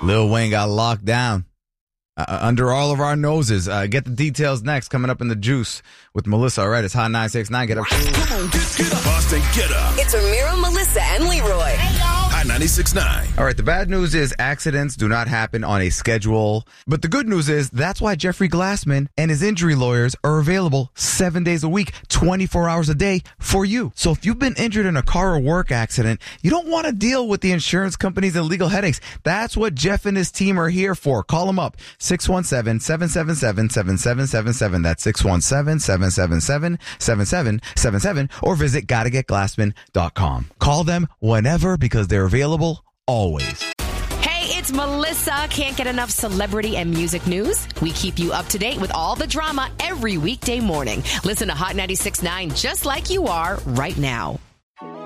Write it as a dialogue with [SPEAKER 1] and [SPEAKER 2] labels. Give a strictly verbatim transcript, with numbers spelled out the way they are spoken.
[SPEAKER 1] Lil Wayne got locked down uh, under all of our noses. Uh, get the details next. Coming up in the juice with Melissa. All right, it's Hot nine six nine. Get up.
[SPEAKER 2] Come on, get, get up. Boston, get up.
[SPEAKER 3] It's Ramiro, Melissa, and Leroy.
[SPEAKER 2] Hey, y'all. Hot ninety-six point nine.
[SPEAKER 1] All right, the bad news is accidents do not happen on a schedule. But the good news is that's why Jeffrey Glassman and his injury lawyers are available seven days a week, twenty-four hours a day for you. So if you've been injured in a car or work accident, you don't want to deal with the insurance companies and legal headaches. That's what Jeff and his team are here for. Call them up, six one seven, seven seven seven, seven seven seven seven. That's six one seven, seven seven seven, seven seven seven seven. Or visit gotta get glassman dot com. Call them whenever because they're available always.
[SPEAKER 4] Hey, it's Melissa. Can't get enough celebrity and music news? We keep you up to date with all the drama every weekday morning. Listen to Hot ninety-six point nine just like you are right now.